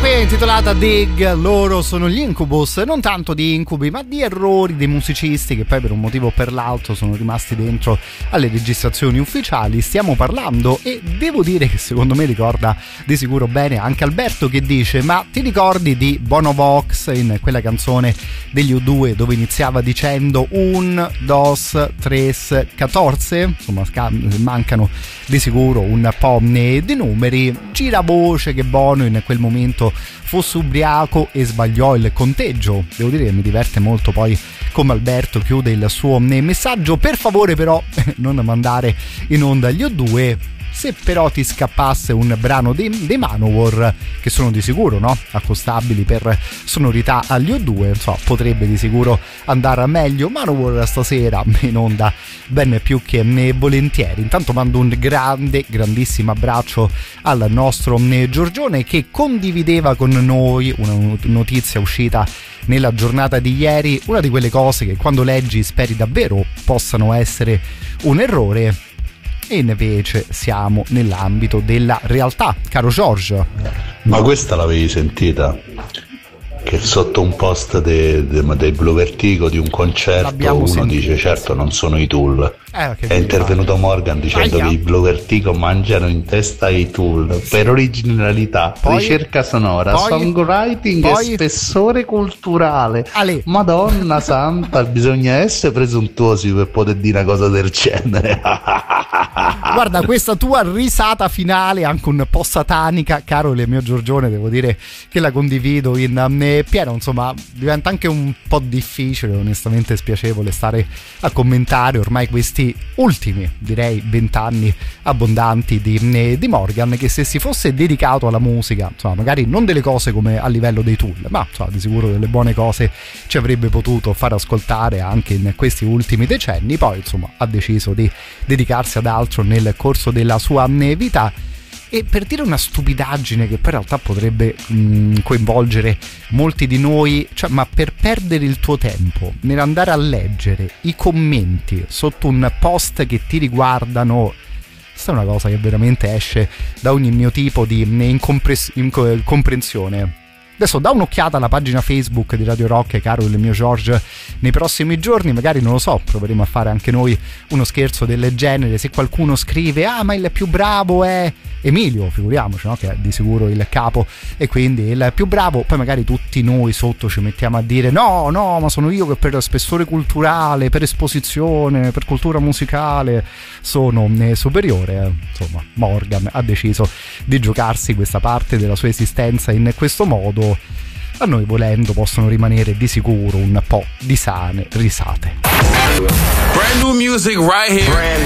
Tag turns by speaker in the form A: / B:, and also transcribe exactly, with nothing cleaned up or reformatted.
A: Intitolata Dig, loro sono gli Incubus, non tanto di incubi ma di errori dei musicisti che poi per un motivo o per l'altro sono rimasti dentro alle registrazioni ufficiali. Stiamo parlando, e devo dire che secondo me ricorda di sicuro bene anche Alberto, che dice: ma ti ricordi di Bono Vox in quella canzone degli U due dove iniziava dicendo un, dos, tres, catorce? Insomma mancano di sicuro un po' di numeri. Gira voce che Bono in quel momento fosse ubriaco e sbagliò il conteggio. Devo dire che mi diverte molto poi come Alberto chiude il suo messaggio. Per favore però non mandare in onda gli U due. Se però ti scappasse un brano dei, dei Manowar, che sono di sicuro, no, accostabili per sonorità agli U due, insomma, potrebbe di sicuro andare meglio. Manowar stasera in onda ben più che volentieri. Intanto mando un grande, grandissimo abbraccio al nostro Giorgione, che condivideva con noi una notizia uscita nella giornata di ieri, una di quelle cose che quando leggi speri davvero possano essere un errore. E invece siamo nell'ambito della realtà, caro George.
B: Ma questa l'avevi sentita? Che sotto un post dei de, de Blue Vertigo di un concerto L'abbiamo uno sentito. Dice certo non sono i Tool. Eh, è intervenuto Morgan dicendo Aia. che i Blue Vertigo mangiano in testa i Tool, sì. Per originalità, poi, ricerca sonora, poi, songwriting poi, e spessore culturale. Ale. Madonna santa, bisogna essere presuntuosi per poter dire una cosa del genere.
A: Guarda, questa tua risata finale, anche un po' satanica, caro il mio Giorgione, devo dire che la condivido in pieno. Insomma, diventa anche un po' difficile, onestamente spiacevole, stare a commentare ormai questi ultimi, direi, vent'anni abbondanti di, di Morgan, che se si fosse dedicato alla musica, insomma, magari non delle cose come a livello dei Tool, ma insomma, di sicuro delle buone cose ci avrebbe potuto far ascoltare anche in questi ultimi decenni. Poi, insomma, ha deciso di dedicarsi ad altro nel corso della sua vita. E per dire una stupidaggine che poi in realtà potrebbe mh, coinvolgere molti di noi, cioè, ma per perdere il tuo tempo nell'andare a leggere i commenti sotto un post che ti riguardano, questa è una cosa che veramente esce da ogni mio tipo di incompres- incomprensione. Adesso da un'occhiata alla pagina Facebook di Radio Rock, caro il mio George, nei prossimi giorni magari, non lo so, proveremo a fare anche noi uno scherzo del genere. Se qualcuno scrive ah ma il più bravo è Emilio, figuriamoci, no? Che è di sicuro il capo e quindi il più bravo, poi magari tutti noi sotto ci mettiamo a dire no no ma sono io che per spessore culturale, per esposizione, per cultura musicale sono superiore. Insomma, Morgan ha deciso di giocarsi questa parte della sua esistenza in questo modo. A noi, volendo, possono rimanere di sicuro un po' di sane risate.
C: Brand new music right here.